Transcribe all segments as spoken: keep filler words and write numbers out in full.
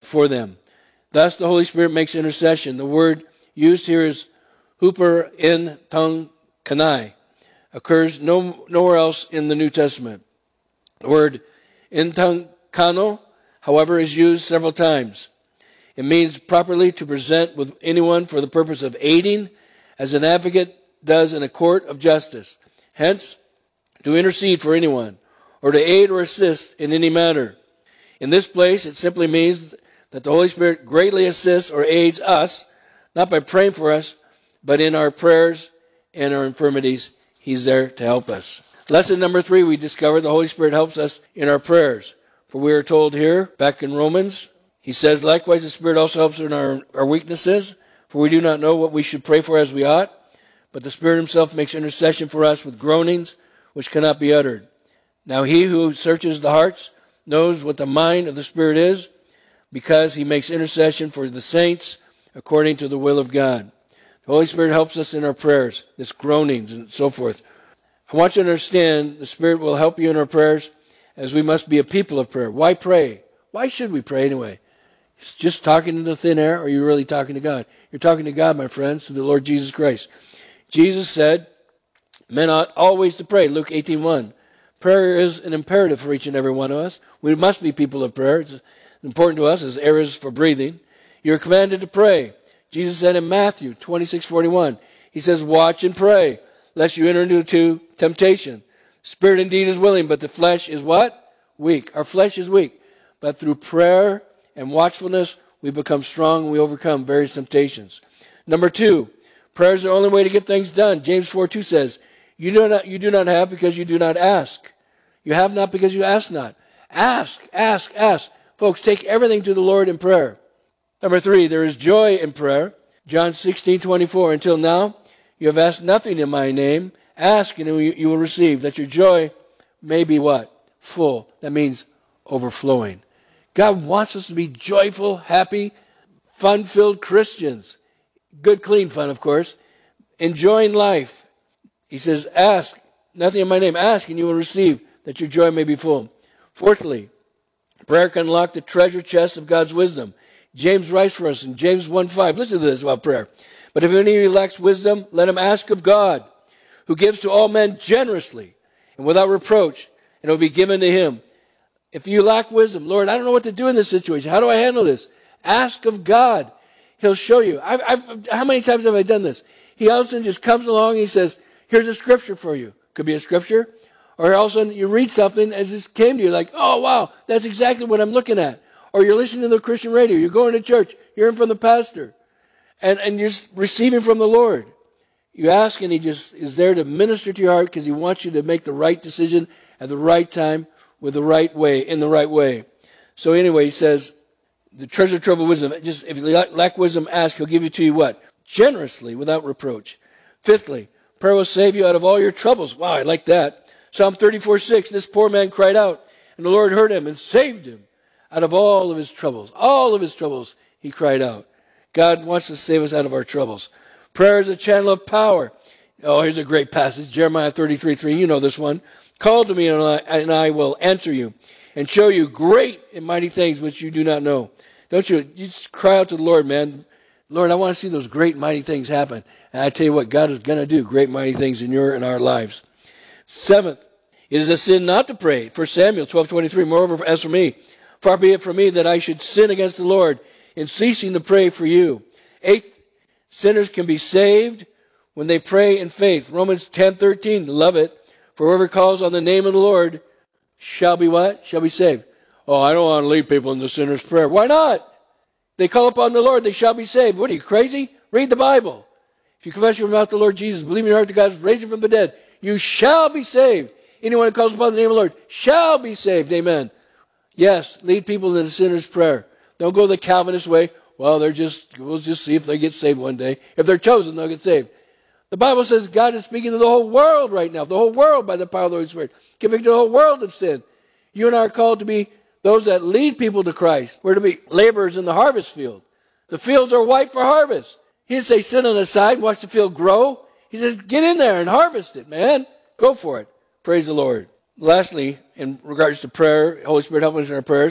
for them. Thus the Holy Spirit makes intercession. The word used here is huper in tongue kanai. Occurs no, nowhere else in the New Testament. The word in tongue kano, however, is used several times. It means properly to present with anyone for the purpose of aiding, as an advocate does in a court of justice. Hence, to intercede for anyone, or to aid or assist in any matter. In this place, it simply means that the Holy Spirit greatly assists or aids us, not by praying for us, but in our prayers and our infirmities. He's there to help us. Lesson number three, we discovered the Holy Spirit helps us in our prayers. For we are told here, back in Romans, he says, likewise, the Spirit also helps in our, our weaknesses, for we do not know what we should pray for as we ought, but the Spirit himself makes intercession for us with groanings which cannot be uttered. Now he who searches the hearts knows what the mind of the Spirit is, because he makes intercession for the saints according to the will of God. The Holy Spirit helps us in our prayers, this groanings and so forth. I want you to understand the Spirit will help you in our prayers, as we must be a people of prayer. Why pray? Why should we pray anyway? It's just talking into thin air, or are you really talking to God? You're talking to God, my friends, through the Lord Jesus Christ. Jesus said, men ought always to pray, Luke eighteen one. Prayer is an imperative for each and every one of us. We must be people of prayer. It's important to us as air is for breathing. You're commanded to pray. Jesus said in Matthew twenty-six forty-one, he says, watch and pray, lest you enter into temptation. Spirit indeed is willing, but the flesh is what? Weak. Our flesh is weak. But through prayer and watchfulness, we become strong and we overcome various temptations. Number two, prayer is the only way to get things done. James four two says, you do not, you do not have because you do not ask. You have not because you ask not. Ask, ask, ask. Folks, take everything to the Lord in prayer. Number three, there is joy in prayer. John sixteen twenty-four, until now, you have asked nothing in my name. Ask and you will receive, that your joy may be what? Full. That means overflowing. God wants us to be joyful, happy, fun-filled Christians. Good, clean fun, of course. Enjoying life. He says, ask, nothing in my name. Ask and you will receive, that your joy may be full. Fourthly, prayer can unlock the treasure chest of God's wisdom. James writes for us in James one five. Listen to this about prayer. But if any of you lacks wisdom, let him ask of God, who gives to all men generously and without reproach, and it will be given to him. If you lack wisdom, Lord, I don't know what to do in this situation. How do I handle this? Ask of God. He'll show you. I've, I've, how many times have I done this? He all of a sudden just comes along and he says, here's a scripture for you. Could be a scripture. Or all of a sudden you read something as this came to you, like, oh, wow, that's exactly what I'm looking at. Or you're listening to the Christian radio. You're going to church. You're hearing from the pastor. And, and you're receiving from the Lord. You ask and he just is there to minister to your heart because he wants you to make the right decision at the right time with the right way, in the right way. So anyway, he says, the treasure trove of wisdom, just if you lack wisdom, ask, he'll give you to you what? Generously, without reproach. Fifthly, prayer will save you out of all your troubles. Wow, I like that. Psalm thirty-four six, this poor man cried out, and the Lord heard him and saved him out of all of his troubles. All of his troubles, he cried out. God wants to save us out of our troubles. Prayer is a channel of power. Oh, here's a great passage, Jeremiah thirty-three three. You know this one. Call to me and I, and I will answer you and show you great and mighty things which you do not know. Don't you, you just cry out to the Lord, man. Lord, I want to see those great mighty things happen. And I tell you what, God is going to do great mighty things in your and our lives. Seventh, it is a sin not to pray. First Samuel twelve twenty-three. Moreover, as for me, far be it from me that I should sin against the Lord in ceasing to pray for you. Eighth, sinners can be saved when they pray in faith. Romans ten thirteen. Love it. For whoever calls on the name of the Lord shall be what? Shall be saved. Oh, I don't want to lead people in the sinner's prayer. Why not? They call upon the Lord, they shall be saved. What are you, crazy? Read the Bible. If you confess your mouth the Lord Jesus, believe in your heart that God is raised him from the dead, you shall be saved. Anyone who calls upon the name of the Lord shall be saved. Amen. Yes, lead people in the sinner's prayer. Don't go the Calvinist way. Well, they're just, we'll just see if they get saved one day. If they're chosen, they'll get saved. The Bible says God is speaking to the whole world right now, the whole world by the power of the Holy Spirit, convicting the whole world of sin. You and I are called to be those that lead people to Christ. We're to be laborers in the harvest field. The fields are white for harvest. He didn't say sit on the side and watch the field grow. He says get in there and harvest it, man. Go for it. Praise the Lord. Lastly, in regards to prayer, Holy Spirit help us in our prayers.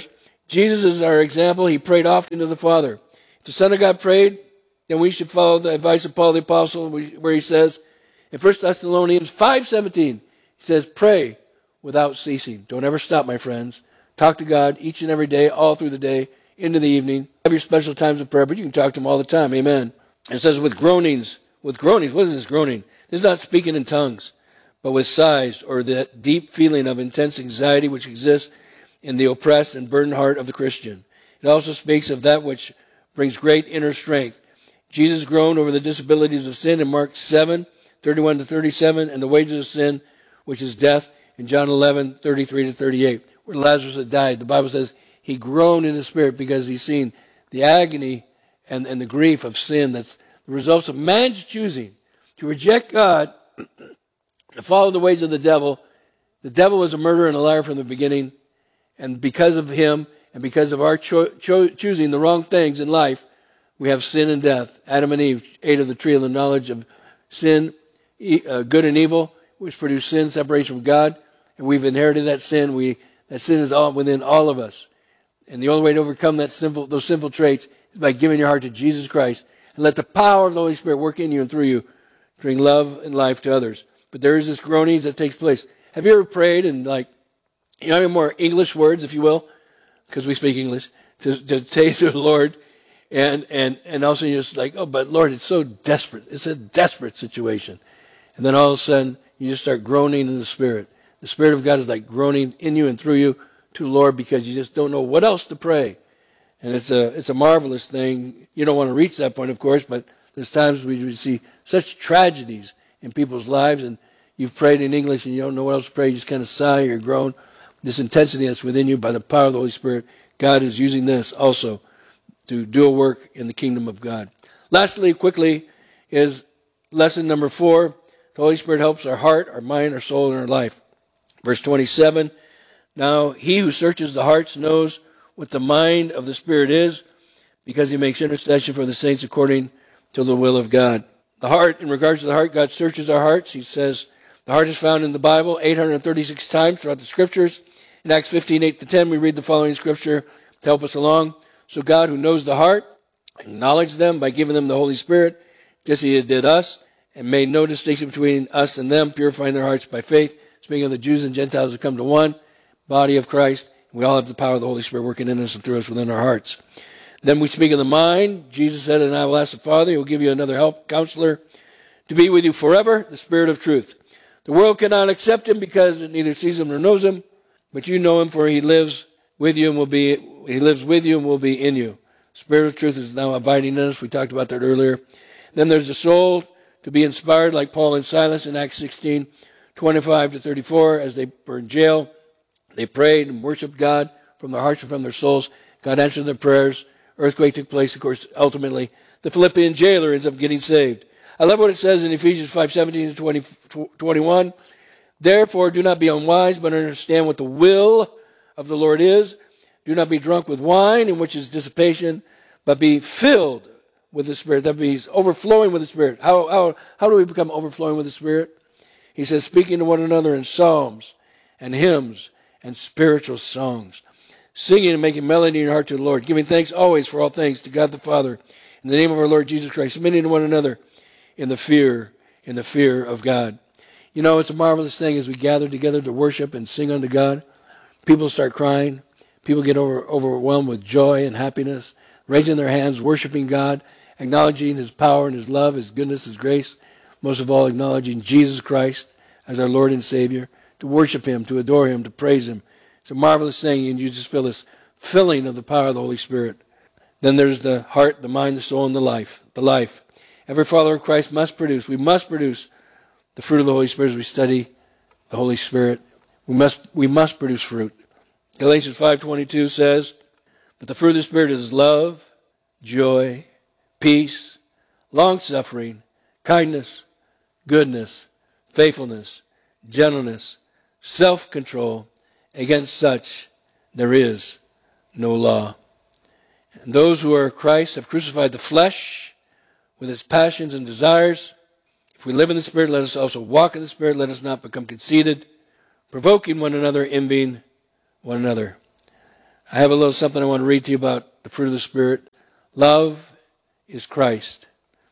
Jesus is our example. He prayed often to the Father. If the Son of God prayed, then we should follow the advice of Paul the Apostle, where he says in First Thessalonians five seventeen, he says, pray without ceasing. Don't ever stop, my friends. Talk to God each and every day, all through the day, into the evening. Have your special times of prayer, but you can talk to him all the time. Amen. It says with groanings. With groanings. What is this groaning? This is not speaking in tongues, but with sighs, or that deep feeling of intense anxiety which exists in the oppressed and burdened heart of the Christian. It also speaks of that which brings great inner strength. Jesus groaned over the disabilities of sin in Mark seven, thirty-one to thirty-seven, and the wages of sin, which is death, in John eleven, thirty-three to thirty-eight, where Lazarus had died. The Bible says he groaned in the spirit because he's seen the agony and, and the grief of sin. That's the results of man's choosing to reject God, to follow the ways of the devil. The devil was a murderer and a liar from the beginning. And because of him and because of our cho- cho- choosing the wrong things in life, we have sin and death. Adam and Eve ate of the tree of the knowledge of sin, e- uh, good and evil, which produced sin, separation from God. And we've inherited that sin. We That sin is all within all of us. And the only way to overcome that sinful, those sinful traits is by giving your heart to Jesus Christ and let the power of the Holy Spirit work in you and through you, to bring love and life to others. But there is this groanings that takes place. Have you ever prayed and, like, you know, any more English words, if you will, because we speak English, to, to say to the Lord, and, and, and also you're just like, oh, but Lord, it's so desperate. It's a desperate situation. And then all of a sudden, you just start groaning in the Spirit. The Spirit of God is like groaning in you and through you to the Lord because you just don't know what else to pray. And it's a, it's a marvelous thing. You don't want to reach that point, of course, but there's times we see such tragedies in people's lives, and you've prayed in English and you don't know what else to pray. You just kind of sigh or groan. This intensity that's within you by the power of the Holy Spirit, God is using this also to do a work in the kingdom of God. Lastly, quickly, is lesson number four. The Holy Spirit helps our heart, our mind, our soul, and our life. Verse twenty-seven, now he who searches the hearts knows what the mind of the Spirit is, because he makes intercession for the saints according to the will of God. The heart, in regards to the heart, God searches our hearts. He says the heart is found in the Bible eight hundred thirty-six times throughout the Scriptures. In Acts fifteen, eight to ten, we read the following scripture to help us along. So God, who knows the heart, acknowledged them by giving them the Holy Spirit, just as he did us, and made no distinction between us and them, purifying their hearts by faith. Speaking of the Jews and Gentiles who come to one body of Christ, we all have the power of the Holy Spirit working in us and through us within our hearts. Then we speak of the mind. Jesus said, and I will ask the Father, he will give you another help, counselor, to be with you forever, the Spirit of truth. The world cannot accept him because it neither sees him nor knows him, but you know him, for he lives with you and will be, he lives with you and will be in you. The Spirit of truth is now abiding in us. We talked about that earlier. Then there's the soul to be inspired, like Paul and Silas in Acts sixteen, twenty-five to thirty-four, as they were in jail. They prayed and worshiped God from their hearts and from their souls. God answered their prayers. Earthquake took place, of course. Ultimately, the Philippian jailer ends up getting saved. I love what it says in Ephesians five seventeen to twenty-one. Therefore, do not be unwise, but understand what the will of the Lord is. Do not be drunk with wine, in which is dissipation, but be filled with the Spirit. That means overflowing with the Spirit. How, how, how do we become overflowing with the Spirit? He says, speaking to one another in psalms and hymns and spiritual songs, singing and making melody in your heart to the Lord, giving thanks always for all things to God the Father, in the name of our Lord Jesus Christ, submitting to one another in the fear, in the fear of God. You know, it's a marvelous thing as we gather together to worship and sing unto God. People start crying. People get over, overwhelmed with joy and happiness, raising their hands, worshiping God, acknowledging his power and his love, his goodness, his grace. Most of all, acknowledging Jesus Christ as our Lord and Savior, to worship him, to adore him, to praise him. It's a marvelous thing, and you just feel this filling of the power of the Holy Spirit. Then there's the heart, the mind, the soul, and the life. The life. Every follower of Christ must produce. We must produce the fruit of the Holy Spirit as we study the Holy Spirit. We must, we must produce fruit. Galatians five twenty-two says, but the fruit of the Spirit is love, joy, peace, long-suffering, kindness, goodness, faithfulness, gentleness, self-control. Against such there is no law. And those who are Christ have crucified the flesh with its passions and desires. If we live in the Spirit, let us also walk in the Spirit. Let us not become conceited, provoking one another, envying one another. I have a little something I want to read to you about the fruit of the Spirit. Love is Christ.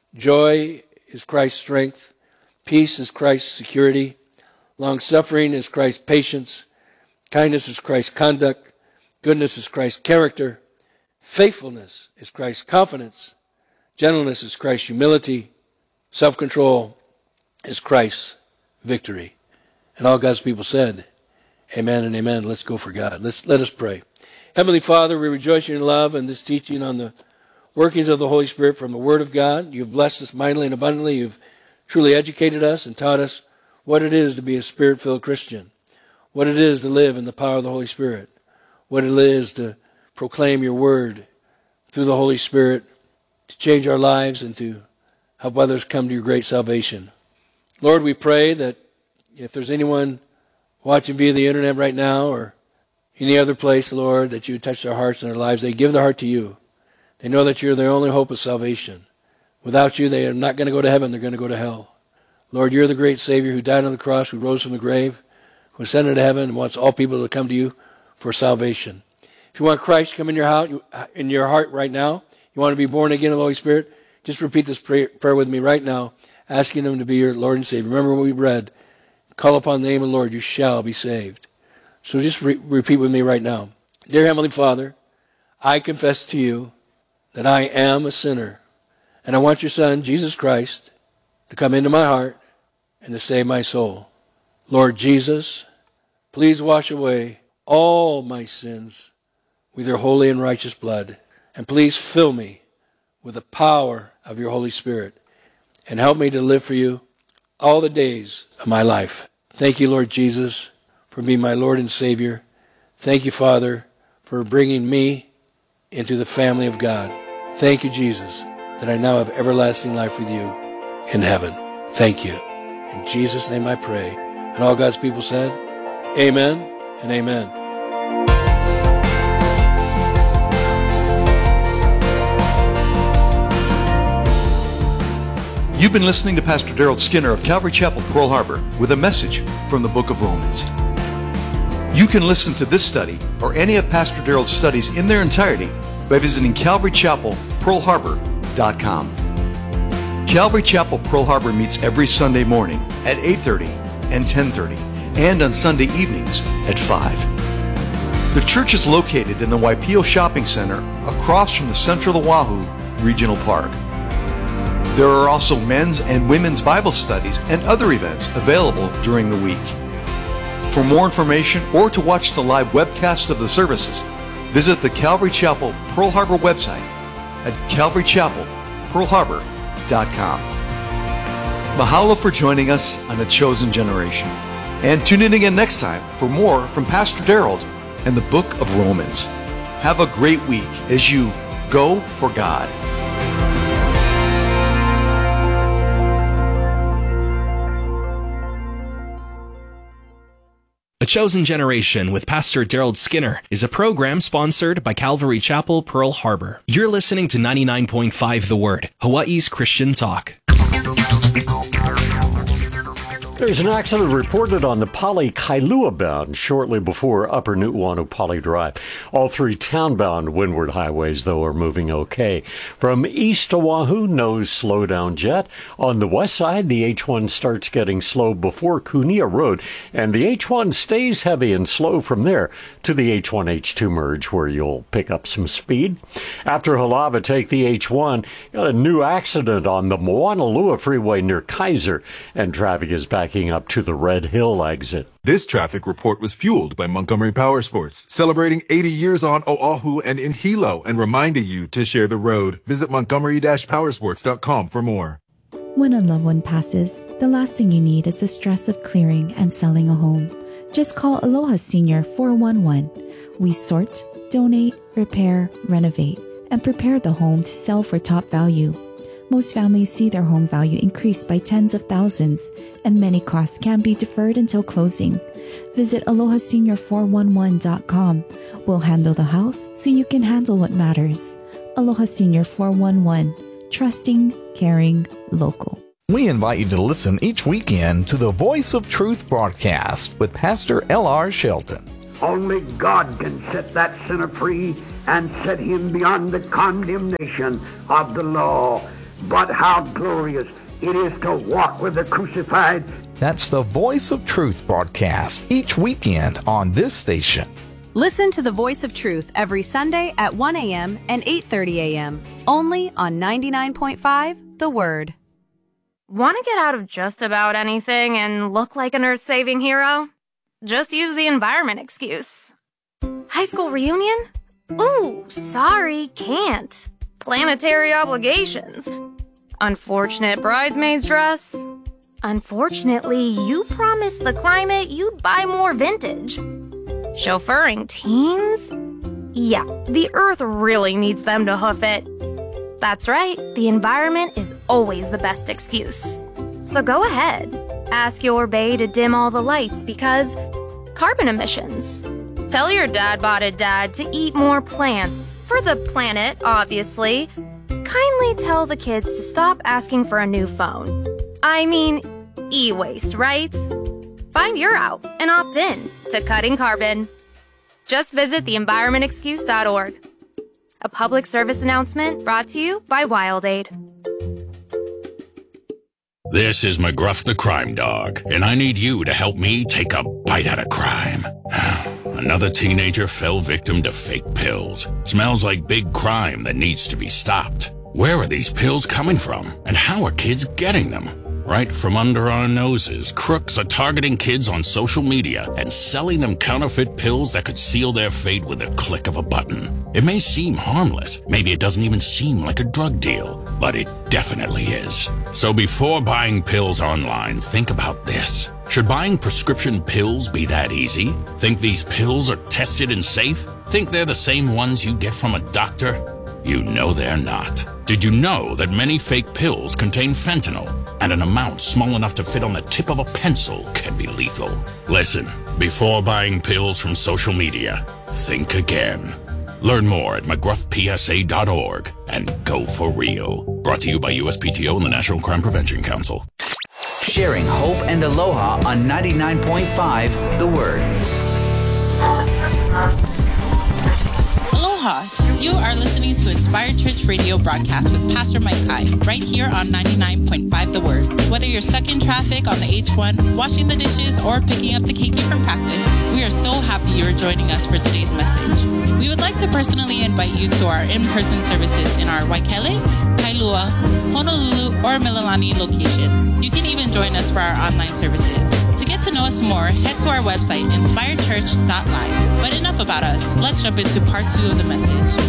Joy is Christ's strength. Peace is Christ's security. Long-suffering is Christ's patience. Kindness is Christ's conduct. Goodness is Christ's character. Faithfulness is Christ's confidence. Gentleness is Christ's humility. Self-control is Christ's victory. And all God's people said, amen and amen. Let's go for God. Let's, let us pray. Heavenly Father, we rejoice in your love and this teaching on the workings of the Holy Spirit from the Word of God. You've blessed us mightily and abundantly. You've truly educated us and taught us what it is to be a Spirit-filled Christian, what it is to live in the power of the Holy Spirit, what it is to proclaim your Word through the Holy Spirit to change our lives and to help others come to your great salvation. Lord, we pray that if there's anyone watching via the internet right now or any other place, Lord, that you would touch their hearts and their lives. They give their heart to you. They know that you're their only hope of salvation. Without you, they are not going to go to heaven. They're going to go to hell. Lord, you're the great Savior who died on the cross, who rose from the grave, who ascended to heaven and wants all people to come to you for salvation. If you want Christ to come in your heart, in your heart right now, you want to be born again of the Holy Spirit, just repeat this prayer with me right now, asking him to be your Lord and Savior. Remember what we read. Call upon the name of the Lord, you shall be saved. So just re- repeat with me right now. Dear Heavenly Father, I confess to you that I am a sinner, and I want your Son, Jesus Christ, to come into my heart and to save my soul. Lord Jesus, please wash away all my sins with your holy and righteous blood, and please fill me with the power of your Holy Spirit, and help me to live for you all the days of my life. Thank you, Lord Jesus, for being my Lord and Savior. Thank you, Father, for bringing me into the family of God. Thank you, Jesus, that I now have everlasting life with you in heaven. Thank you. In Jesus' name I pray. And all God's people said, amen and amen. You've been listening to Pastor Daryl Skinner of Calvary Chapel, Pearl Harbor, with a message from the book of Romans. You can listen to this study or any of Pastor Daryl's studies in their entirety by visiting calvary chapel pearl harbor dot com. Calvary Chapel, Pearl Harbor meets every Sunday morning at eight thirty and ten thirty, and on Sunday evenings at five. The church is located in the Waipio Shopping Center across from the Central Oahu Regional Park. There are also men's and women's Bible studies and other events available during the week. For more information or to watch the live webcast of the services, visit the Calvary Chapel Pearl Harbor website at calvary chapel pearl harbor dot com. Mahalo for joining us on The Chosen Generation. And tune in again next time for more from Pastor Daryl and the book of Romans. Have a great week as you go for God. A Chosen Generation with Pastor Daryl Skinner is a program sponsored by Calvary Chapel, Pearl Harbor. You're listening to ninety-nine point five The Word, Hawaii's Christian Talk. There's an accident reported on the Pali Kailua bound shortly before Upper Nu'uanu Pali Drive. All three town-bound windward highways, though, are moving okay. From east Oahu, no slowdown jet. On the west side, the H one starts getting slow before Kunia Road, and the H one stays heavy and slow from there to the H one H two merge, where you'll pick up some speed. After Halava, take the H one. Got a new accident on the Moanalua Freeway near Kaiser, and traffic is back up to the Red Hill exit. This traffic report was fueled by Montgomery Power Sports, celebrating eighty years on Oahu and in Hilo, and reminding you to share the road. Visit montgomery dash powersports dot com for more. When a loved one passes, the last thing you need is the stress of clearing and selling a home. Just call Aloha Senior four one one. We sort, donate, repair, renovate, and prepare the home to sell for top value. Most families see their home value increase by tens of thousands, and many costs can be deferred until closing. Visit aloha senior four one one dot com. We'll handle the house so you can handle what matters. Aloha Senior four one one. Trusting, caring, local. We invite you to listen each weekend to the Voice of Truth broadcast with Pastor L R Shelton. Only God can set that sinner free and set him beyond the condemnation of the law. But how glorious it is to walk with the crucified. That's the Voice of Truth broadcast each weekend on this station. Listen to the Voice of Truth every Sunday at one a.m. and eight thirty a.m. only on ninety-nine point five The Word. Want to get out of just about anything and look like an earth-saving hero? Just use the environment excuse. High school reunion? Ooh, sorry, can't. Planetary obligations. Unfortunate bridesmaid's dress. Unfortunately, you promised the climate you'd buy more vintage. Chauffeuring teens? Yeah, the earth really needs them to hoof it. That's right, the environment is always the best excuse. So go ahead, ask your bae to dim all the lights because carbon emissions. Tell your dad-botted dad to eat more plants, for the planet, obviously. Kindly tell the kids to stop asking for a new phone. I mean, e-waste, right? Find your out and opt in to cutting carbon. Just visit the environment excuse dot org. A public service announcement brought to you by WildAid. This is McGruff the Crime Dog, and I need you to help me take a bite out of crime. Another teenager fell victim to fake pills. Smells like big crime that needs to be stopped. Where are these pills coming from, and how are kids getting them? Right from under our noses, crooks are targeting kids on social media and selling them counterfeit pills that could seal their fate with a click of a button. It may seem harmless, maybe it doesn't even seem like a drug deal, but it definitely is. So before buying pills online, think about this. Should buying prescription pills be that easy? Think these pills are tested and safe? Think they're the same ones you get from a doctor? You know they're not. Did you know that many fake pills contain fentanyl, and an amount small enough to fit on the tip of a pencil can be lethal? Listen, before buying pills from social media, think again. Learn more at mcgruff p s a dot org and go for real. Brought to you by U S P T O and the National Crime Prevention Council. Sharing hope and aloha on ninety-nine point five The Word. Aloha! You are listening to Inspired Church Radio broadcast with Pastor Mike Kai, right here on ninety-nine point five The Word. Whether you're stuck in traffic on the H one, washing the dishes, or picking up the keiki from practice, we are so happy you are joining us for today's message. We would like to personally invite you to our in-person services in our Waikele, Kailua, Honolulu, or Mililani location. You can even join us for our online services. To get to know us more, head to our website, inspired church dot live. But enough about us. Let's jump into part two of the message.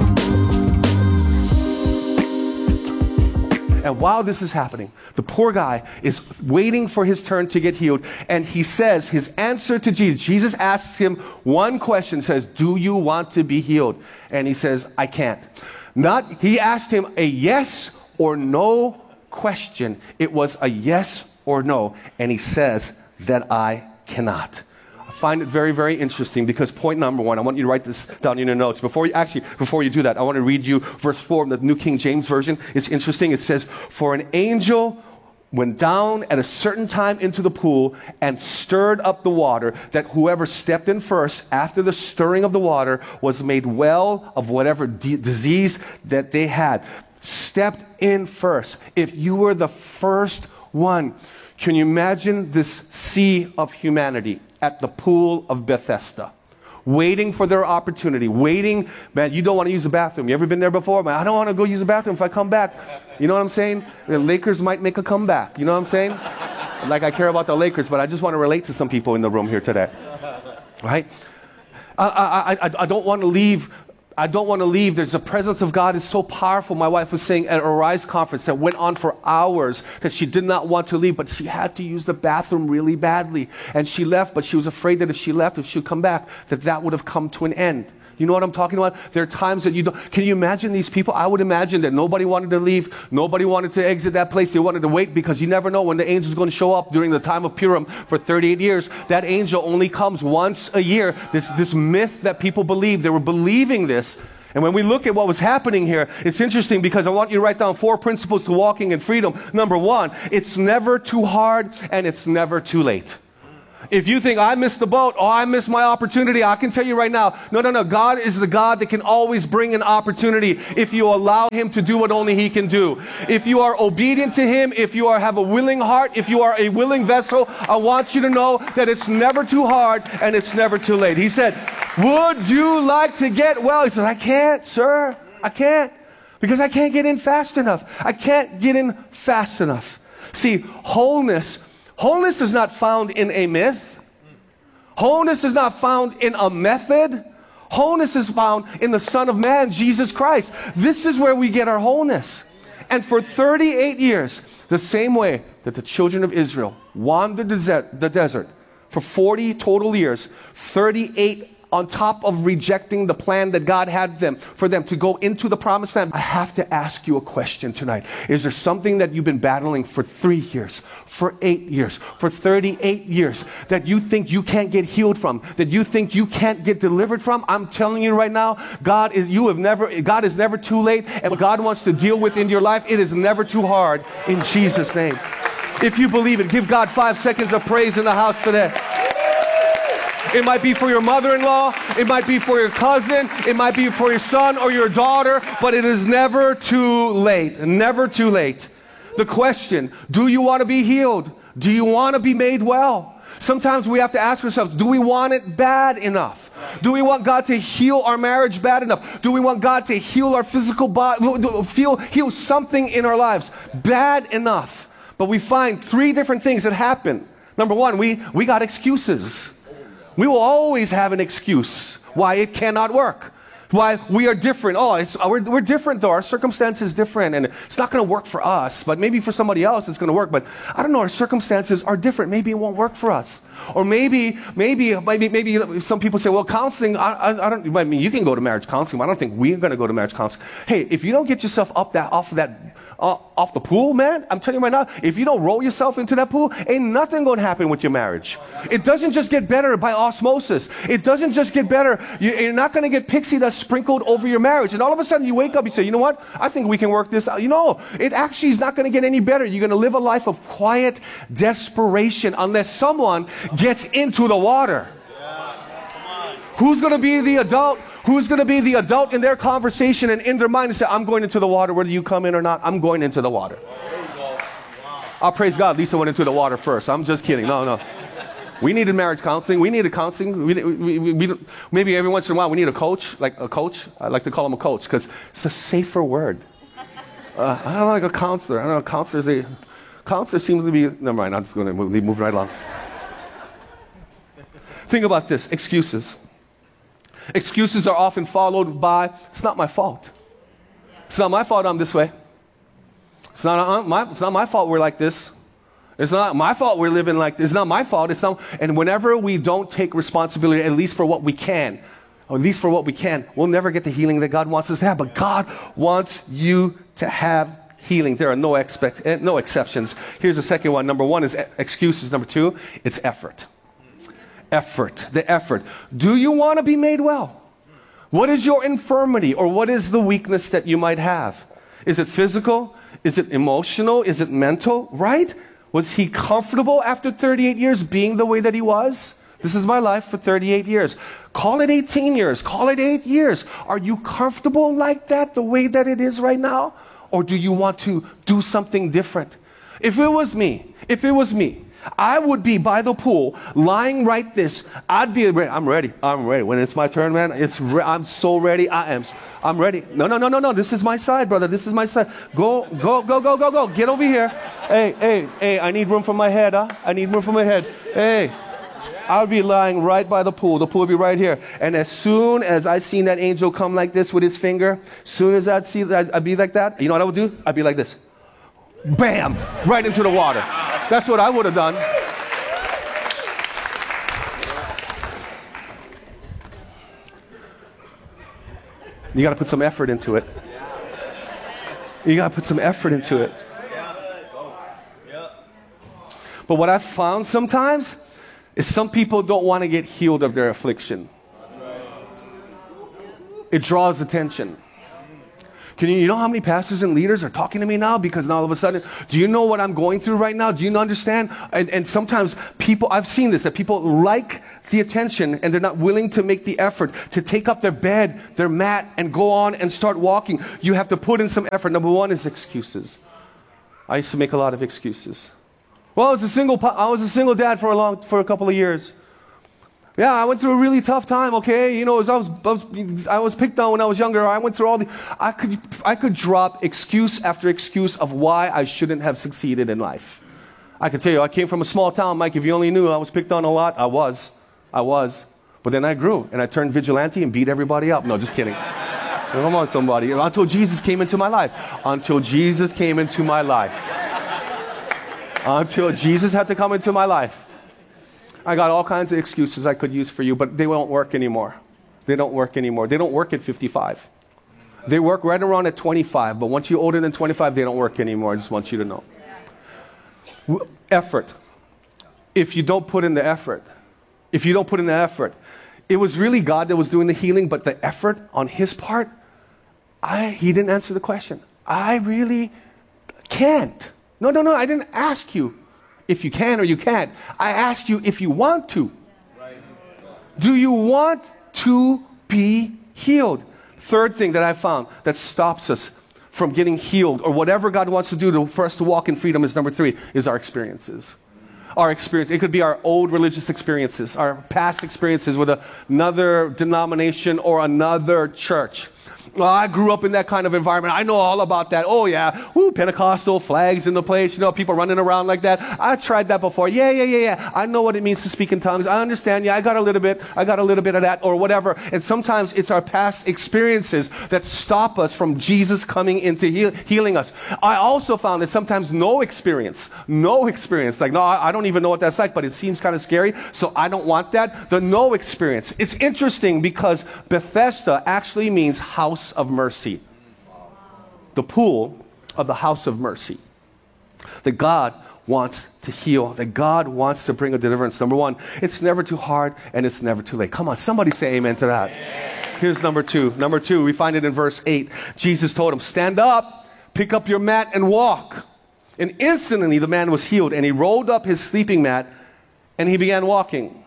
And while this is happening, the poor guy is waiting for his turn to get healed. And he says his answer to Jesus, Jesus asks him one question, says, do you want to be healed? And he says, I can't. Not, he asked him a yes or no question. It was a yes or no. And he says that I cannot. I find it very, very interesting because point number one, I want you to write this down in your notes. Before you actually, before you do that, I want to read you verse four in the New King James Version. It's interesting. It says, for an angel went down at a certain time into the pool and stirred up the water, that whoever stepped in first after the stirring of the water was made well of whatever d- disease that they had. Stepped in first. If you were the first one, can you imagine this sea of humanity at the pool of Bethesda, waiting for their opportunity, waiting? Man, you don't want to use the bathroom. You ever been there before? Man, I don't want to go use the bathroom if I come back. You know what I'm saying? The Lakers might make a comeback. You know what I'm saying? Like I care about the Lakers, but I just want to relate to some people in the room here today. Right? I, I, I, I don't want to leave. I don't want to leave. There's the presence of God is so powerful. My wife was saying at a Rise conference that went on for hours that she did not want to leave, but she had to use the bathroom really badly. And she left, but she was afraid that if she left, if she'd come back, that that would have come to an end. You know what I'm talking about? There are times that you don't. Can you imagine these people? I would imagine that nobody wanted to leave. Nobody wanted to exit that place. They wanted to wait because you never know when the angel is going to show up during the time of Purim for thirty-eight years. That angel only comes once a year. This, this myth that people believe, they were believing this. And when we look at what was happening here, it's interesting because I want you to write down four principles to walking in freedom. Number one, it's never too hard and it's never too late. If you think I missed the boat, oh, I missed my opportunity, I can tell you right now, no, no, no. God is the God that can always bring an opportunity if you allow him to do what only he can do. If you are obedient to him, if you are have a willing heart, if you are a willing vessel, I want you to know that it's never too hard and it's never too late. He said, would you like to get well? He said, I can't, sir. I can't. Because I can't get in fast enough. I can't get in fast enough. See, wholeness Wholeness is not found in a myth. Wholeness is not found in a method. Wholeness is found in the Son of Man, Jesus Christ. This is where we get our wholeness. And for thirty-eight years, the same way that the children of Israel wandered the desert for forty total years, thirty-eight on top of rejecting the plan that God had them for them to go into the promised land. I have to ask you a question tonight. Is there something that you've been battling for three years, for eight years, for thirty-eight years that you think you can't get healed from, that you think you can't get delivered from? I'm telling you right now, God is you have never God is never too late, and what God wants to deal with in your life, it is never too hard in Jesus' name. If you believe it, give God five seconds of praise in the house today. It might be for your mother-in-law, it might be for your cousin, it might be for your son or your daughter, but it is never too late, never too late. The question, do you want to be healed? Do you want to be made well? Sometimes we have to ask ourselves, do we want it bad enough? Do we want God to heal our marriage bad enough? Do we want God to heal our physical body, feel, heal something in our lives bad enough? But we find three different things that happen. Number one, we, we got excuses. We will always have an excuse why it cannot work, why we are different. Oh, it's, we're, we're different though. Our circumstance is different and it's not going to work for us, but maybe for somebody else it's going to work. But I don't know, our circumstances are different. Maybe it won't work for us. Or maybe, maybe, maybe, maybe some people say, well, counseling, I, I, I don't, I mean, you can go to marriage counseling, but I don't think we're going to go to marriage counseling. Hey, if you don't get yourself up that, off of that, Uh, off the pool, man, I'm telling you right now, if you don't roll yourself into that pool, ain't nothing going to happen with your marriage. It doesn't just get better by osmosis. It doesn't just get better. You, you're not going to get pixie dust sprinkled over your marriage. And all of a sudden you wake up, you say, you know what? I think we can work this out. You know, it actually is not going to get any better. You're going to live a life of quiet desperation unless someone gets into the water. Who's going to be the adult? Who's going to be the adult in their conversation and in their mind and say, I'm going into the water, whether you come in or not, I'm going into the water. I'll praise God, Lisa went into the water first. I'm just kidding. No, no. We needed marriage counseling. We needed counseling. We, we, we, we, maybe every once in a while we need a coach, like a coach. I like to call him a coach because it's a safer word. Uh, I don't like a counselor. I don't know, counselors, they, counselor seems to be, never mind, I'm just going to move, move right along. Think about this, excuses. Excuses are often followed by, it's not my fault. It's not my fault I'm this way. It's not, uh, my, it's not my fault we're like this. It's not my fault we're living like this. It's not my fault. It's not. And whenever we don't take responsibility, at least for what we can, or at least for what we can, we'll never get the healing that God wants us to have. But God wants you to have healing. There are no, expect, no exceptions. Here's the second one. Number one is excuses. Number two, it's effort. Effort, the effort. Do you want to be made well? What is your infirmity or what is the weakness that you might have? Is it physical? Is it emotional? Is it mental? Right? Was he comfortable after thirty-eight years being the way that he was? This is my life for thirty-eight years. Call it eighteen years. Call it eight years. Are you comfortable like that, the way that it is right now? Or do you want to do something different? If it was me, if it was me, I would be by the pool, lying right this. I'd be ready. I'm ready. I'm ready. When it's my turn, man, it's re- I'm so ready. I am. I'm ready. No, no, no, no, no. This is my side, brother. This is my side. Go, go, go, go, go, go. Get over here. Hey, hey, hey, I need room for my head, huh? I need room for my head. Hey, I'll be lying right by the pool. The pool will be right here. And as soon as I seen that angel come like this with his finger, as soon as I'd see that, I'd be like that. You know what I would do? I'd be like this. Bam! Right into the water. That's what I would have done. You got to put some effort into it. You got to put some effort into it. But what I've found sometimes is some people don't want to get healed of their affliction. It draws attention. Can you, you know how many pastors and leaders are talking to me now? Because now all of a sudden, do you know what I'm going through right now? Do you understand? And, and sometimes people, I've seen this, that people like the attention and they're not willing to make the effort to take up their bed, their mat, and go on and start walking. You have to put in some effort. Number one is excuses. I used to make a lot of excuses. Well, I was a single, I was a single dad for a long, for a couple of years. Yeah, I went through a really tough time, okay? You know, as I was, I was, I was picked on when I was younger. I went through all the, I could, I could drop excuse after excuse of why I shouldn't have succeeded in life. I can tell you, I came from a small town, Mike. If you only knew I was picked on a lot, I was. I was. But then I grew, and I turned vigilante and beat everybody up. No, just kidding. Come on, somebody. Until Jesus came into my life. Until Jesus came into my life. Until Jesus had to come into my life. I got all kinds of excuses I could use for you, but they won't work anymore. They don't work anymore. They don't work at fifty-five. They work right around at twenty-five, but once you're older than twenty-five, they don't work anymore. I just want you to know. Effort. If you don't put in the effort, if you don't put in the effort, it was really God that was doing the healing, but the effort on his part, I, he didn't answer the question. I really can't. No, no, no, I didn't ask you if you can or you can't. I asked you if you want to. Do you want to be healed? Third thing that I found that stops us from getting healed or whatever God wants to do to, for us to walk in freedom is number three, is our experiences. Our experience. It could be our old religious experiences, our past experiences with another denomination or another church. Well, I grew up in that kind of environment. I know all about that. Oh, yeah. Woo, Pentecostal flags in the place. You know, people running around like that. I tried that before. Yeah, yeah, yeah, yeah. I know what it means to speak in tongues. I understand. Yeah, I got a little bit. I got a little bit of that or whatever. And sometimes it's our past experiences that stop us from Jesus coming into heal, healing us. I also found that sometimes no experience, no experience. Like, no, I, I don't even know what that's like, but it seems kind of scary, so I don't want that. The no experience. It's interesting because Bethesda actually means house of mercy. The pool of the house of mercy. That God wants to heal. That God wants to bring a deliverance. Number one, it's never too hard and it's never too late. Come on, somebody say amen to that. Here's number two. Number two, we find it in verse eight. Jesus told him, stand up, pick up your mat and walk. And instantly the man was healed and he rolled up his sleeping mat and he began walking.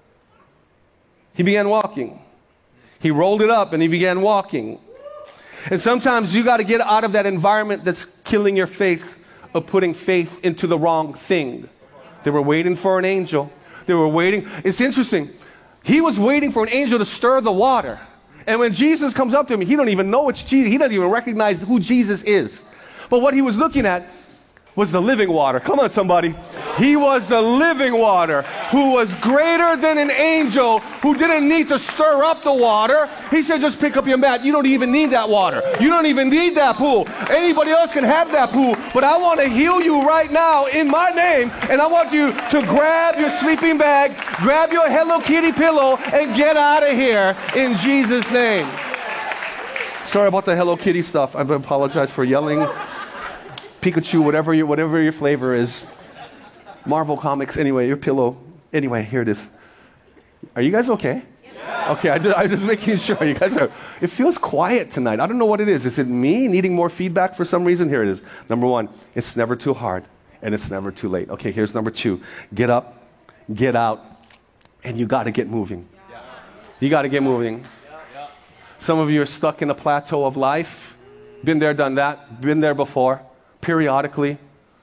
He began walking. He rolled it up and he began walking. And sometimes you got to get out of that environment that's killing your faith of putting faith into the wrong thing. They were waiting for an angel. They were waiting. It's interesting. He was waiting for an angel to stir the water. And when Jesus comes up to him, he don't even know it's Jesus. He doesn't even recognize who Jesus is. But what he was looking at was the living water. Come on, somebody. He was the living water who was greater than an angel who didn't need to stir up the water. He said, just pick up your mat. You don't even need that water. You don't even need that pool. Anybody else can have that pool. But I want to heal you right now in my name. And I want you to grab your sleeping bag, grab your Hello Kitty pillow, and get out of here in Jesus' name. Sorry about the Hello Kitty stuff. I apologize for yelling. Pikachu, whatever your, whatever your flavor is. Marvel Comics, anyway, your pillow. Anyway, here it is. Are you guys okay? Yeah. Okay, I just, I'm just making sure you guys are. It feels quiet tonight. I don't know what it is. Is it me needing more feedback for some reason? Here it is. Number one, it's never too hard and it's never too late. Okay, here's number two. Get up, get out, and you got to get moving. You got to get moving. Some of you are stuck in a plateau of life. Been there, done that. Been there before. Periodically,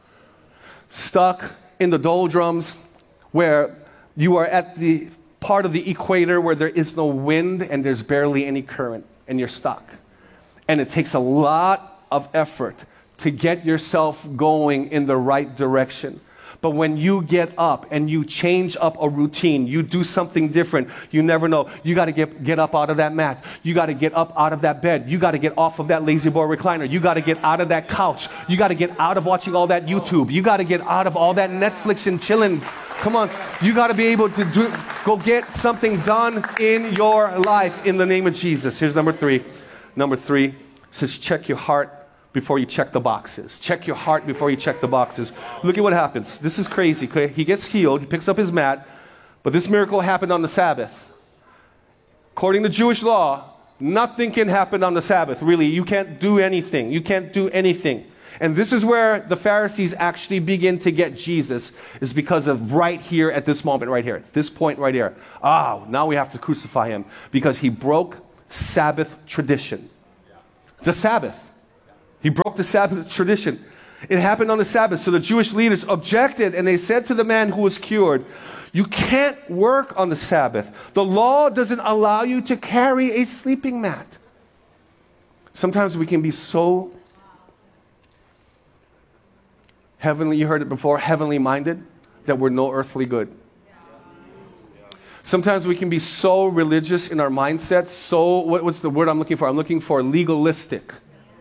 stuck in the doldrums where you are at the part of the equator where there is no wind and there's barely any current and you're stuck. And it takes a lot of effort to get yourself going in the right direction. But when you get up and you change up a routine, you do something different, you never know. You got to get, get up out of that mat. You got to get up out of that bed. You got to get off of that lazy boy recliner. You got to get out of that couch. You got to get out of watching all that YouTube. You got to get out of all that Netflix and chilling. Come on. You got to be able to do, go get something done in your life in the name of Jesus. Here's number three. Number three says check your heart before you check the boxes. Check your heart before you check the boxes. Look at what happens. This is crazy. Okay? He gets healed. He picks up his mat. But this miracle happened on the Sabbath. According to Jewish law, Nothing can happen on the Sabbath, really. You can't do anything. You can't do anything. And this is where the Pharisees actually begin to get Jesus, is because of right here at this moment, right here, at this point right here. Ah, now we have to crucify him because he broke Sabbath tradition. The Sabbath. He broke the Sabbath tradition. It happened on the Sabbath. So the Jewish leaders objected, and they said to the man who was cured, you can't work on the Sabbath. The law doesn't allow you to carry a sleeping mat. Sometimes we can be so heavenly, you heard it before, heavenly minded, that we're no earthly good. Sometimes we can be so religious in our mindset, so, what, what's the word I'm looking for? I'm looking for legalistic.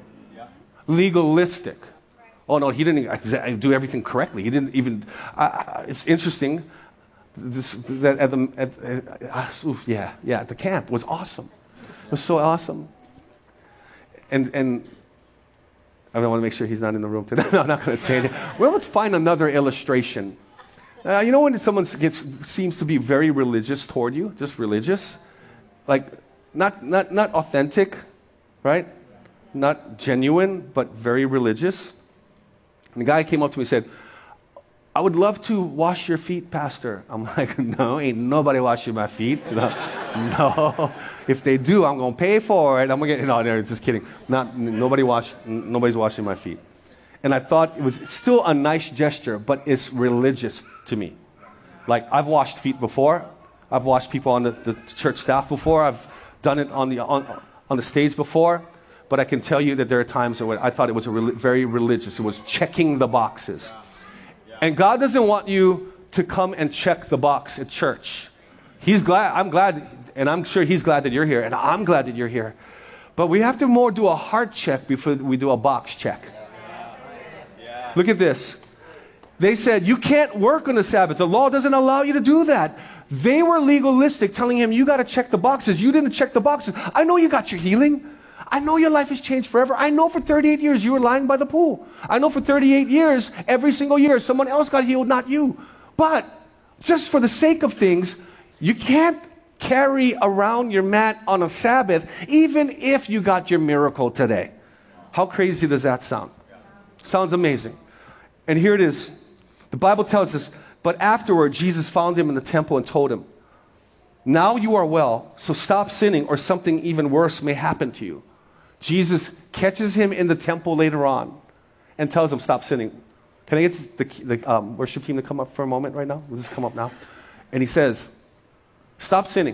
Legalistic. Oh no, he didn't do everything correctly. He didn't even, uh, it's interesting. This, that at the, at, at, uh, oof, yeah, yeah, at the camp was awesome. It was so awesome. And, and I want to make sure he's not in the room today. No, I'm not going to say it. Well, let's find another illustration. Uh, you know when someone gets, seems to be very religious toward you, just religious? Like, not, not, not authentic, right? Not genuine, but very religious. And the guy came up to me and said, I would love to wash your feet, Pastor. I'm like, no, ain't nobody washing my feet. No, no. If they do, I'm going to pay for it. I'm going to get, no, no, just kidding. Not, nobody wash, nobody's washing my feet. And I thought it was still a nice gesture, but it's religious to me. Like, I've washed feet before. I've washed people on the, the church staff before. I've done it on the, on, on the stage before. But I can tell you that there are times when I thought it was a re- very religious. It was checking the boxes. And God doesn't want you to come and check the box at church. He's glad, I'm glad, and I'm sure He's glad that you're here, and I'm glad that you're here. But we have to more do a heart check before we do a box check. Look at this. They said, you can't work on the Sabbath. The law doesn't allow you to do that. They were legalistic, telling him, you got to check the boxes. You didn't check the boxes. I know you got your healing. I know your life has changed forever. I know for thirty-eight years you were lying by the pool. I know for thirty-eight years, every single year, someone else got healed, not you. But just for the sake of things, you can't carry around your mat on a Sabbath, even if you got your miracle today. How crazy does that sound? Sounds amazing. And here it is. The Bible tells us, but afterward, Jesus found him in the temple and told him, now you are well, so stop sinning or something even worse may happen to you. Jesus catches him in the temple later on and tells him, stop sinning. Can I get the, the um, worship team to come up for a moment right now? Will this come up now? And he says, stop sinning.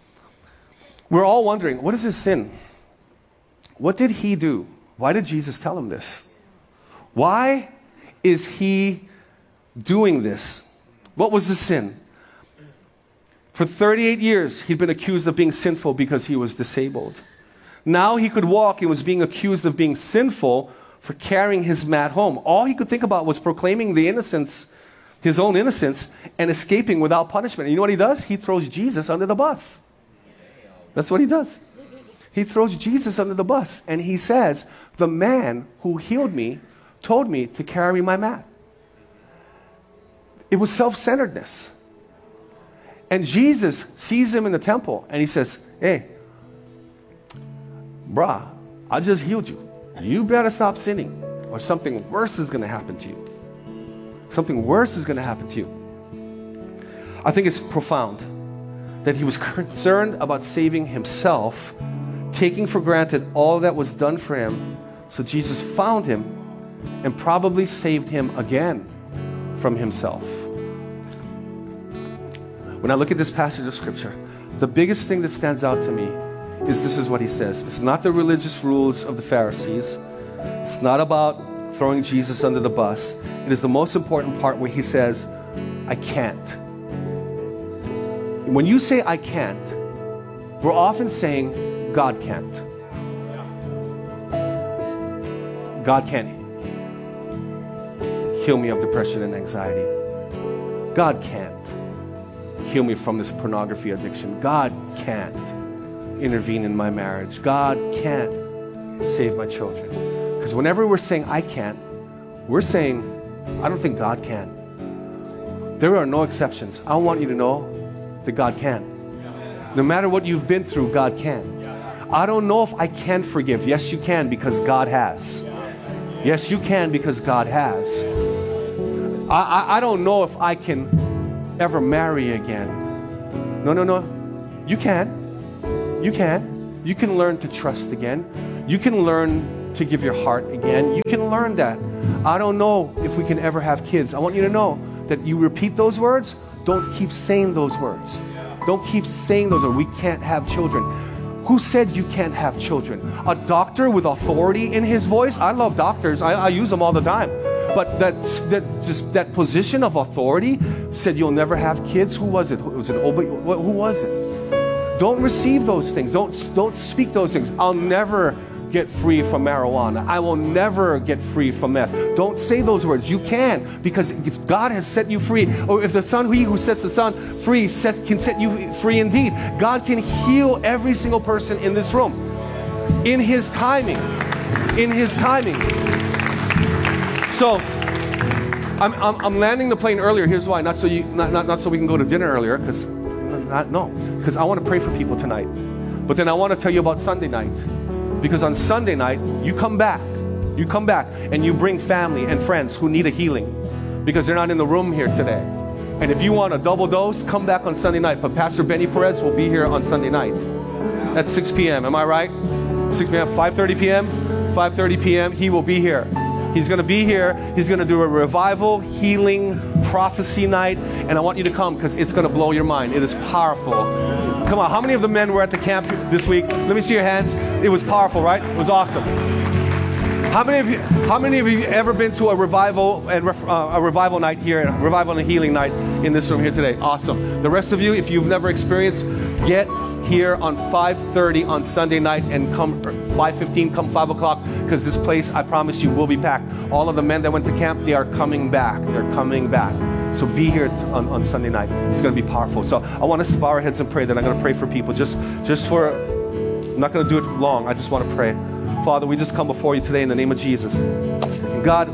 We're all wondering, what is his sin? What did he do? Why did Jesus tell him this? Why is he doing this? What was the sin? For thirty-eight years, he'd been accused of being sinful because he was disabled. Now he could walk and was being accused of being sinful for carrying his mat home. All he could think about was proclaiming the innocence, his own innocence, and escaping without punishment. And you know what he does? He throws Jesus under the bus. That's what he does. He throws Jesus under the bus, and he says, the man who healed me told me to carry my mat. It was self-centeredness. And Jesus sees him in the temple, and he says, hey, brah, I just healed you. You better stop sinning, or something worse is going to happen to you. Something worse is going to happen to you. I think it's profound that he was concerned about saving himself, taking for granted all that was done for him. So Jesus found him and probably saved him again from himself. When I look at this passage of Scripture, the biggest thing that stands out to me is this is what he says. It's not the religious rules of the Pharisees. It's not about throwing Jesus under the bus. It is the most important part where he says, I can't. When you say I can't, we're often saying God can't. God can't heal me of depression and anxiety. God can't heal me from this pornography addiction. God can't intervene in my marriage. God can't save my children. Because whenever we're saying I can't, we're saying I don't think God can. There are no exceptions. I want you to know that God can. No matter what you've been through, God can. I don't know if I can forgive. Yes, you can, because God has. Yes, you can, because God has. I, I, I don't know if I can ever marry again. No, no, no. You can. You can. You can learn to trust again. You can learn to give your heart again. You can learn that. I don't know if we can ever have kids. I want you to know that you repeat those words. Don't keep saying those words. Don't keep saying those words. We can't have children. Who said you can't have children? A doctor with authority in his voice? I love doctors. I, I use them all the time. But that, that, just that position of authority said you'll never have kids? Who was it? Was it Obi? Who was it? Don't receive those things. Don't, don't speak those things. I'll never get free from marijuana. I will never get free from meth. Don't say those words. You can, because if God has set you free, or if the Son, he who sets the Son free set, can set you free indeed. God can heal every single person in this room in His timing. In His timing. So I'm, I'm, I'm landing the plane earlier. Here's why. Not so you, not, not, not so we can go to dinner earlier, because not no, because I want to pray for people tonight. But then I want to tell you about Sunday night. Because on Sunday night, you come back, you come back and you bring family and friends who need a healing because they're not in the room here today. And if you want a double dose, come back on Sunday night. But Pastor Benny Perez will be here on Sunday night at six p.m. Am I right? six p.m., five thirty p.m., five thirty p.m. He will be here. He's going to be here. He's going to do a revival, healing, prophecy night. And I want you to come because it's going to blow your mind. It is powerful. Come on, how many of the men were at the camp this week? Let me see your hands. It was powerful, right? It was awesome. How many of you, how many of you ever been to a revival and uh, a revival night here, a revival and a healing night in this room here today? Awesome. The rest of you, if you've never experienced, get here on five thirty on Sunday night and come five fifteen, come five o'clock, because this place, I promise you, will be packed. All of the men that went to camp, they are coming back. They're coming back. So be here on, on Sunday night. It's going to be powerful. So I want us to bow our heads and pray. Then I'm going to pray for people. Just, just for, I'm not going to do it long. I just want to pray. Father, we just come before you today in the name of Jesus. And God,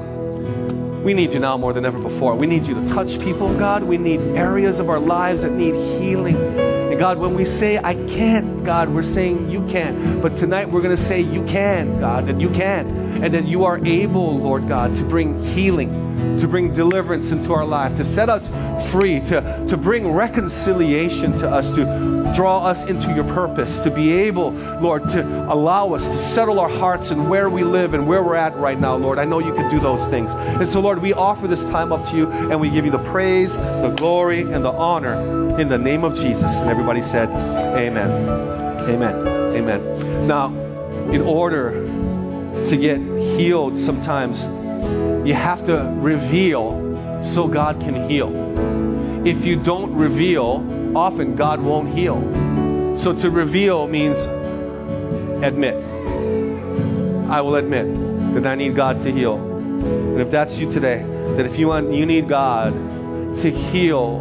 we need you now more than ever before. We need you to touch people, God. We need areas of our lives that need healing. And God, when we say, I can't, God, we're saying you can. But tonight we're going to say you can, God, that you can. And that you are able, Lord God, to bring healing, to bring deliverance into our life, to set us free, to, to bring reconciliation to us, to draw us into your purpose, to be able, Lord, to allow us to settle our hearts and where we live and where we're at right now, Lord. I know you can do those things. And so, Lord, we offer this time up to you, and we give you the praise, the glory, and the honor in the name of Jesus. And everybody said, amen. Amen. Amen. Now, in order to get healed, sometimes you have to reveal so God can heal. If you don't reveal, often God won't heal. So to reveal means admit. I will admit that I need God to heal. And if that's you today, that if you want, you need God to heal,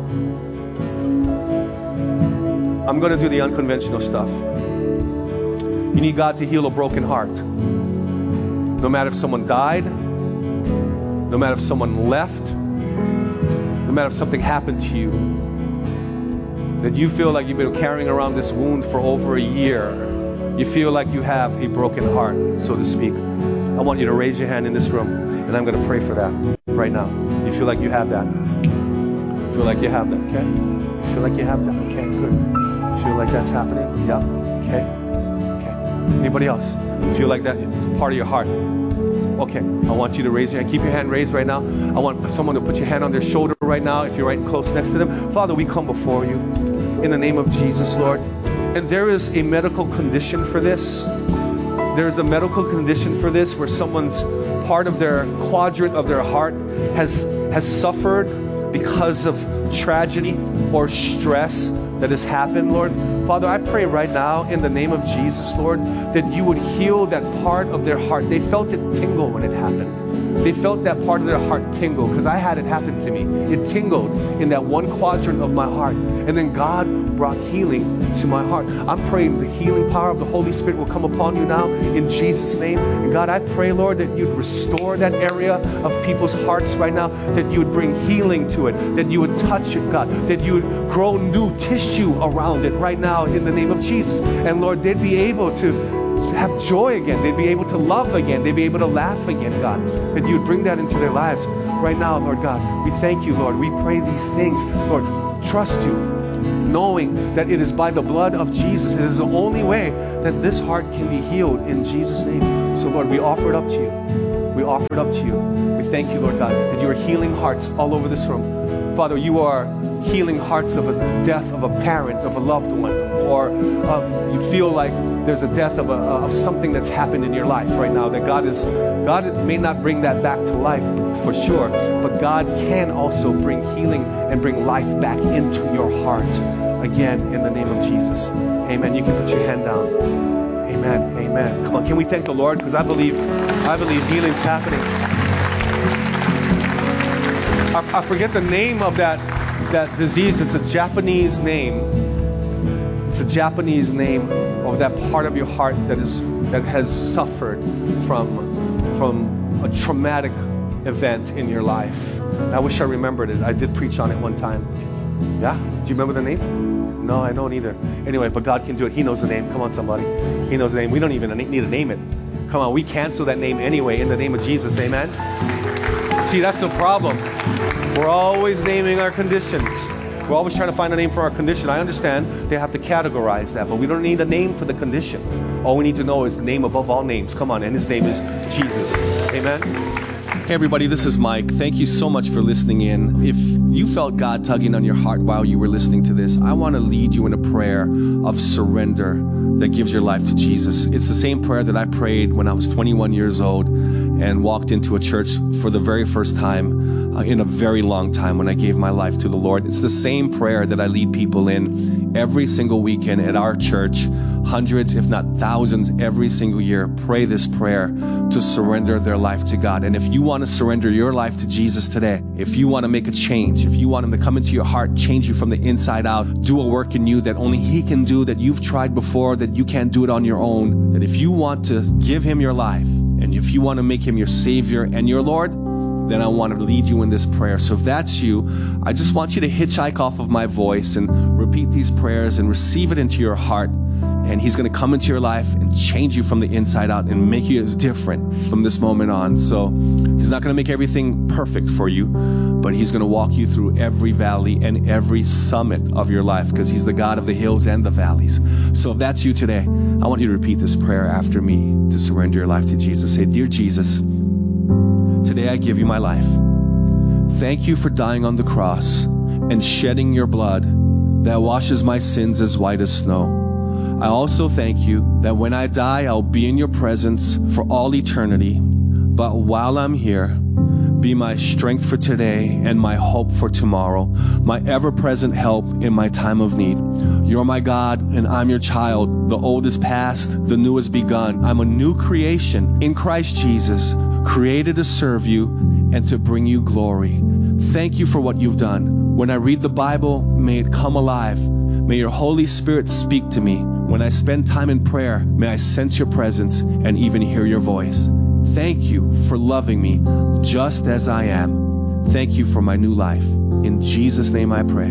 I'm going to do the unconventional stuff. You need God to heal a broken heart. No matter if someone died, no matter if someone left, no matter if something happened to you, that you feel like you've been carrying around this wound for over a year, you feel like you have a broken heart, so to speak. I want you to raise your hand in this room, and I'm going to pray for that right now. You feel like you have that. You feel like you have that, okay? You feel like you have that, okay, good. You feel like that's happening, yeah, okay, okay. Anybody else? You feel like that is part of your heart? Okay, I want you to raise your hand. Keep your hand raised right now. I want someone to put your hand on their shoulder right now if you're right close next to them. Father, we come before you in the name of Jesus, Lord. And there is a medical condition for this. There is a medical condition for this where someone's part of their quadrant of their heart has, has suffered because of tragedy or stress that has happened, Lord. Father, I pray right now in the name of Jesus, Lord, that you would heal that part of their heart. They felt it tingle when it happened. They felt that part of their heart tingle because I had it happen to me. It tingled in that one quadrant of my heart. And then God brought healing to my heart. I'm praying the healing power of the Holy Spirit will come upon you now in Jesus' name. And God, I pray, Lord, that you'd restore that area of people's hearts right now, that you would bring healing to it, that you would touch it, God, that you would grow new tissue horseshoe around it right now in the name of Jesus. And Lord, they'd be able to have joy again. They'd be able to love again. They'd be able to laugh again, God. That you'd bring that into their lives right now, Lord God. We thank you, Lord. We pray these things. Lord, trust you, knowing that it is by the blood of Jesus. It is the only way that this heart can be healed in Jesus' name. So, Lord, we offer it up to you. We offer it up to you. We thank you, Lord God, that you are healing hearts all over this room. Father, you are healing hearts of a death of a parent, of a loved one, or uh, you feel like there's a death of, a, of something that's happened in your life right now, that God is, God may not bring that back to life for sure, but God can also bring healing and bring life back into your heart again in the name of Jesus. Amen. You can put your hand down. Amen. Amen. Come on, can we thank the Lord? Because I believe, I believe healing's happening. I, I forget the name of that, that disease. It's a Japanese name. It's a Japanese name of that part of your heart that is that has suffered from, from a traumatic event in your life. I wish I remembered it. I did preach on it one time. Yeah? Do you remember the name? No, I don't either. Anyway, but God can do it. He knows the name. Come on, somebody. He knows the name. We don't even need to name it. Come on, we cancel that name anyway in the name of Jesus. Amen? See, that's the problem. We're always naming our conditions. We're always trying to find a name for our condition. I understand they have to categorize that, but we don't need a name for the condition. All we need to know is the name above all names. Come on, and his name is Jesus. Amen? Hey everybody, this is Mike. Thank you so much for listening in. If you felt God tugging on your heart while you were listening to this, I want to lead you in a prayer of surrender that gives your life to Jesus. It's the same prayer that I prayed when I was twenty-one years old and walked into a church for the very first time uh, in a very long time when I gave my life to the Lord. It's the same prayer that I lead people in every single weekend at our church. Hundreds, if not thousands, every single year pray this prayer to surrender their life to God. And if you want to surrender your life to Jesus today, if you want to make a change, if you want Him to come into your heart, change you from the inside out, do a work in you that only He can do, that you've tried before, that you can't do it on your own, that if you want to give Him your life, and if you want to make Him your Savior and your Lord, then I want to lead you in this prayer. So if that's you, I just want you to hitchhike off of my voice and repeat these prayers and receive it into your heart. And He's going to come into your life and change you from the inside out and make you different from this moment on. So He's not going to make everything perfect for you, but He's going to walk you through every valley and every summit of your life, because He's the God of the hills and the valleys. So if that's you today, I want you to repeat this prayer after me to surrender your life to Jesus. Say, Dear Jesus, today I give you my life. Thank you for dying on the cross and shedding your blood that washes my sins as white as snow. I also thank you that when I die, I'll be in your presence for all eternity. But while I'm here, be my strength for today and my hope for tomorrow, my ever-present help in my time of need. You're my God, and I'm your child. The old is past, the new has begun. I'm a new creation in Christ Jesus, created to serve you and to bring you glory. Thank you for what you've done. When I read the Bible, may it come alive. May your Holy Spirit speak to me. When I spend time in prayer, may I sense your presence and even hear your voice. Thank you for loving me just as I am. Thank you for my new life. In Jesus' name I pray.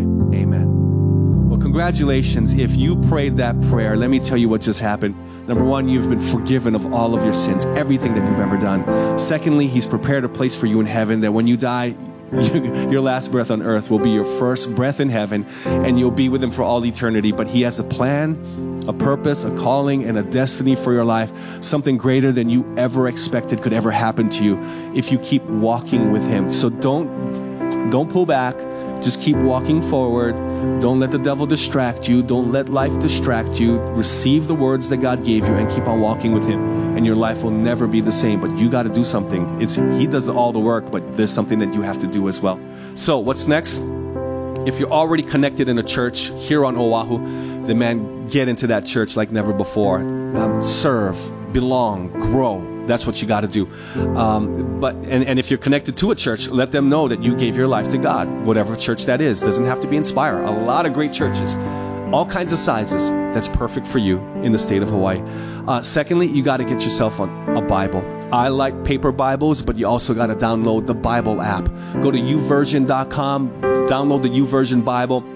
Amen. Well, congratulations. If you prayed that prayer, let me tell you what just happened. Number one, you've been forgiven of all of your sins, everything that you've ever done. Secondly, He's prepared a place for you in heaven that when you die, your last breath on earth will be your first breath in heaven, and you'll be with Him for all eternity. But He has a plan, a purpose, a calling, and a destiny for your life, something greater than you ever expected could ever happen to you if you keep walking with Him. So don't, don't pull back. Just keep walking forward. Don't let the devil distract you. Don't let life distract you. Receive the words that God gave you and keep on walking with Him, and your life will never be the same. But you got to do something. It's He does all the work, but there's something that you have to do as well. So what's next? If you're already connected in a church here on Oahu, then man, get into that church like never before. Um, serve, belong, grow. That's what you got to do. Um, but and, and if you're connected to a church, let them know that you gave your life to God, whatever church that is. Doesn't have to be Inspire. A lot of great churches, all kinds of sizes. That's perfect for you in the state of Hawaii. Uh, secondly, you got to get yourself a, a Bible. I like paper Bibles, but you also got to download the Bible app. Go to u version dot com, download the YouVersion Bible.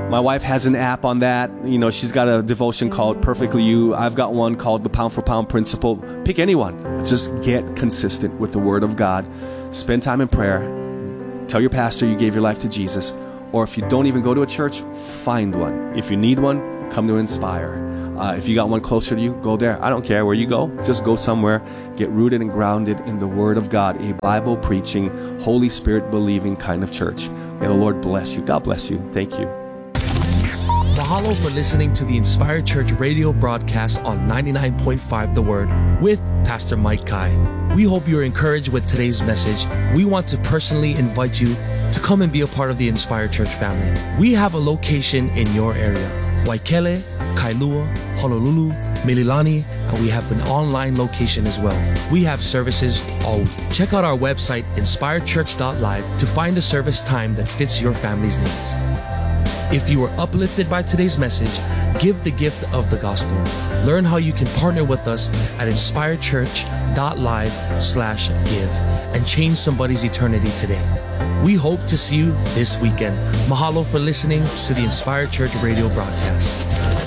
My wife has an app on that. You know, she's got a devotion called Perfectly You. I've got one called the Pound for Pound Principle. Pick anyone. Just get consistent with the Word of God. Spend time in prayer. Tell your pastor you gave your life to Jesus. Or if you don't even go to a church, find one. If you need one, come to Inspire. Uh, if you got one closer to you, go there. I don't care where you go. Just go somewhere. Get rooted and grounded in the Word of God. A Bible-preaching, Holy Spirit-believing kind of church. May the Lord bless you. God bless you. Thank you. Mahalo for listening to the Inspired Church radio broadcast on ninety-nine point five The Word with Pastor Mike Kai. We hope you're encouraged with today's message. We want to personally invite you to come and be a part of the Inspired Church family. We have a location in your area: Waikele, Kailua, Honolulu, Mililani, and we have an online location as well. We have services all week. Check out our website, inspired church dot live, to find a service time that fits your family's needs. If you were uplifted by today's message, give the gift of the gospel. Learn how you can partner with us at inspired church dot live slash give and change somebody's eternity today. We hope to see you this weekend. Mahalo for listening to the Inspired Church radio broadcast.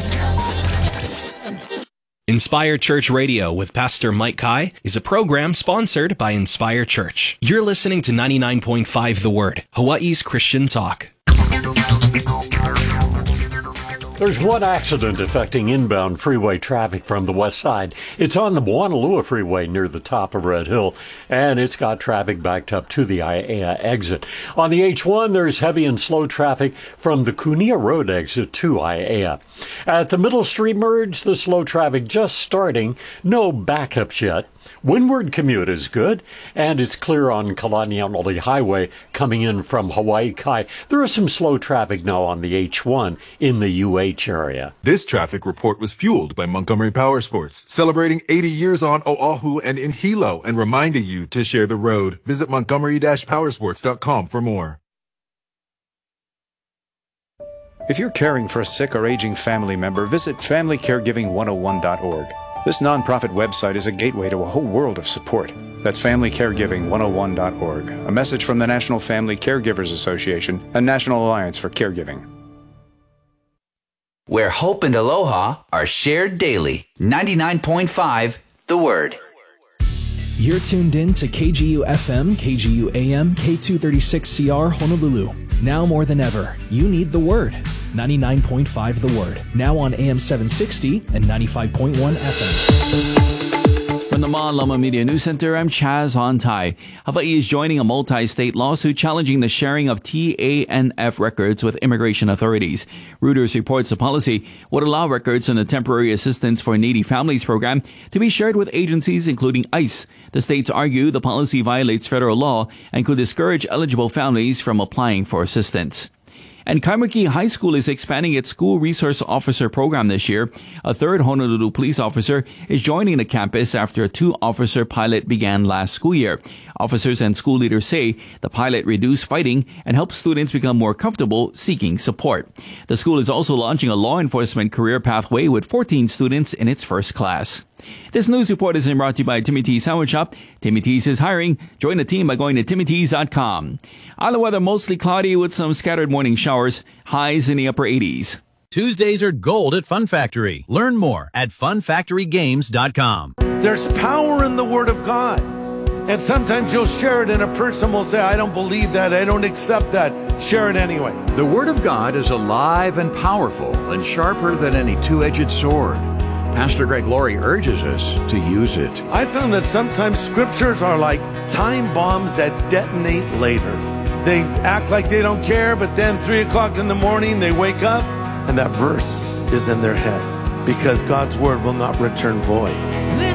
Inspire Church Radio with Pastor Mike Kai is a program sponsored by Inspire Church. You're listening to ninety-nine point five The Word, Hawaii's Christian talk. There's one accident affecting inbound freeway traffic from the west side. It's on the Moanalua Freeway near the top of Red Hill, and it's got traffic backed up to the Aiea exit. On the H one, there's heavy and slow traffic from the Kunia Road exit to Aiea. At the Middle Street merge, the slow traffic just starting. No backups yet. Windward commute is good, and it's clear on Kalanianoli Highway coming in from Hawaii Kai. There is some slow traffic now on the H one in the U H area. This traffic report was fueled by Montgomery Power Sports, celebrating eighty years on Oahu and in Hilo, and reminding you to share the road. Visit montgomery dash powersports dot com for more. If you're caring for a sick or aging family member, visit family caregiving one oh one dot org. This nonprofit website is a gateway to a whole world of support. That's family caregiving one oh one dot org. A message from the National Family Caregivers Association and National Alliance for Caregiving. Where hope and aloha are shared daily. ninety-nine point five The Word. You're tuned in to K G U F M, K G U A M, K two thirty-six C R Honolulu. Now more than ever, you need the Word. ninety-nine point five The Word. Now on A M seven sixty and ninety-five point one F M. From the Ma'alama Media News Center, I'm Chaz Hontai. Hawaii is joining a multi-state lawsuit challenging the sharing of T A N F records with immigration authorities. Reuters reports the policy would allow records in the Temporary Assistance for Needy Families program to be shared with agencies including ICE. The states argue the policy violates federal law and could discourage eligible families from applying for assistance. And Kaimuki High School is expanding its school resource officer program this year. A third Honolulu police officer is joining the campus after a two-officer pilot began last school year. Officers and school leaders say the pilot reduced fighting and helped students become more comfortable seeking support. The school is also launching a law enforcement career pathway with fourteen students in its first class. This news report is brought to you by Timmy T's Sandwich Shop. Timmy T's is hiring. Join the team by going to timmy t's dot com. Island weather mostly cloudy with some scattered morning showers. Highs in the upper eighties. Tuesdays are gold at Fun Factory. Learn more at fun factory games dot com. There's power in the Word of God. And sometimes you'll share it and a person will say, I don't believe that, I don't accept that. Share it anyway. The Word of God is alive and powerful and sharper than any two-edged sword. Pastor Greg Laurie urges us to use it. I found that sometimes scriptures are like time bombs that detonate later. They act like they don't care, but then three o'clock in the morning they wake up and that verse is in their head because God's word will not return void.